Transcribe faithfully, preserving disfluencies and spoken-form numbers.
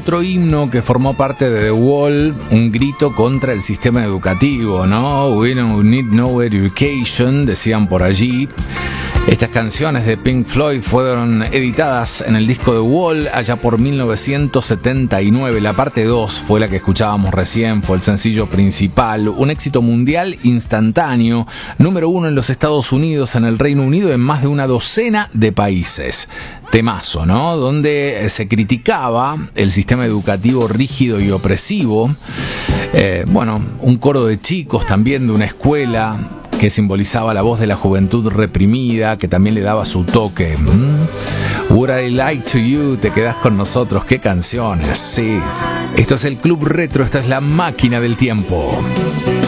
otro himno que formó parte de The Wall, un grito contra el sistema educativo, ¿no? We don't need no education, decían por allí. Estas canciones de Pink Floyd fueron editadas en el disco The Wall allá por mil novecientos setenta y nueve. La parte dos fue la que escuchábamos recién, fue el sencillo principal, un éxito mundial instantáneo, número uno en los Estados Unidos, en el Reino Unido, en más de una docena de países. Temazo, ¿no? Donde se criticaba el sistema educativo rígido y opresivo. Eh, bueno, un coro de chicos también de una escuela que simbolizaba la voz de la juventud reprimida, que también le daba su toque. ¿Mm? Would I Like to You, te quedás con nosotros, qué canciones, sí. Esto es el Club Retro, esta es la máquina del tiempo.